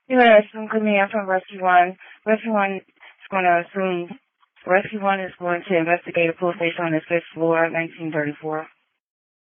Yes, I'm coming in from Rescue One. Rescue One is going to assume Rescue One is going to investigate a police station on the fifth floor, 1934.